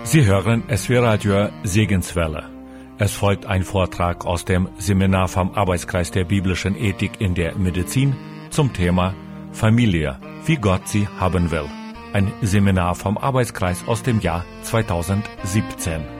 Sie hören SW Radio Segenswelle. Es folgt ein Vortrag aus dem Seminar vom Arbeitskreis der biblischen Ethik in der Medizin zum Thema Familie, wie Gott sie haben will. Ein Seminar vom Arbeitskreis aus dem Jahr 2017.